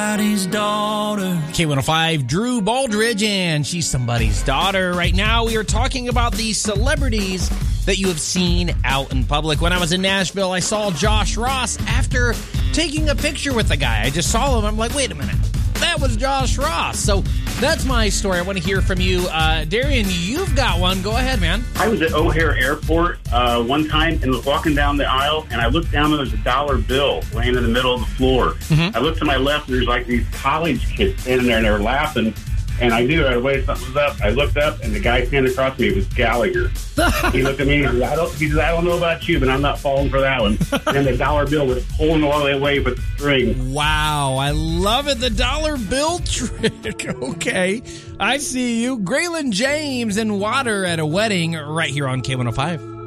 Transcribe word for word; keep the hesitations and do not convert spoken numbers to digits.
somebody's daughter. K one oh five, Drew Baldridge, and she's somebody's daughter. Right now, we are talking about the celebrities that you have seen out in public. When I was in Nashville, I saw Josh Ross after taking a picture with the guy. I just saw him. I'm like, wait a minute. That was Josh Ross. So that's my story. I want to hear from you. Uh, Darian, you've got one. Go ahead, man. I was at O'Hare Airport uh, one time and was walking down the aisle, and I looked down and there's a dollar bill laying in the middle of the floor. Mm-hmm. I looked to my left, and there's like these college kids standing there, and they were laughing. And I knew right away something was up. I looked up, and the guy standing across from me was Gallagher. He looked at me and he said, I don't, he said, I don't know about you, but I'm not falling for that one. And the dollar bill was pulling all the way with the string. Wow, I love it. The dollar bill trick. Okay, I see you. Graylin James and Water at a wedding right here on K one oh five.